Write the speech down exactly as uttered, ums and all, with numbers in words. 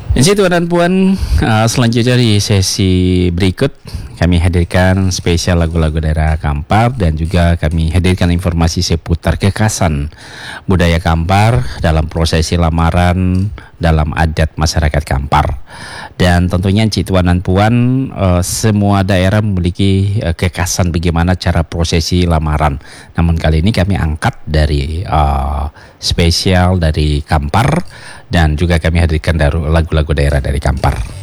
Jadi Tuan dan Puan, uh, selanjutnya di sesi berikut kami hadirkan spesial lagu-lagu daerah Kampar dan juga kami hadirkan informasi seputar kekhasan budaya Kampar dalam prosesi lamaran dalam adat masyarakat Kampar. Dan tentunya Cik Tuan dan Puan, uh, semua daerah memiliki uh, kekhasan bagaimana cara prosesi lamaran. Namun kali ini kami angkat dari uh, spesial dari Kampar dan juga kami hadirkan lagu-lagu daerah dari Kampar.